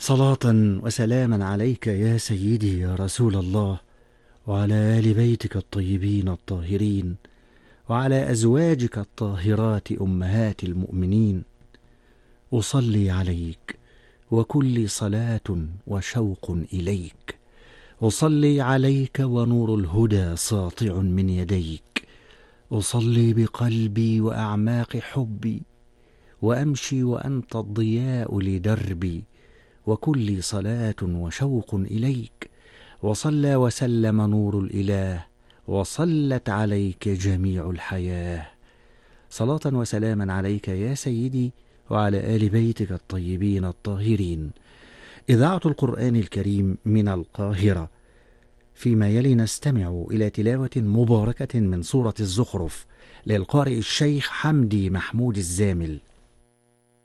صلاة وسلاما عليك يا سيدي يا رسول الله، وعلى آل بيتك الطيبين الطاهرين، وعلى أزواجك الطاهرات أمهات المؤمنين. أصلي عليك وكل صلاة وشوق إليك، أصلي عليك ونور الهدى ساطع من يديك، أصلي بقلبي وأعماق حبي، وأمشي وأنت الضياء لدربي، وكل صلاة وشوق إليك. وصلى وسلم نور الإله، وصلت عليك جميع الحياة. صلاة وسلاما عليك يا سيدي وعلى آل بيتك الطيبين الطاهرين. إذاعة القرآن الكريم من القاهرة. فيما يلي نستمع إلى تلاوة مباركة من سورة الزخرف للقارئ الشيخ حمدي محمود الزامل.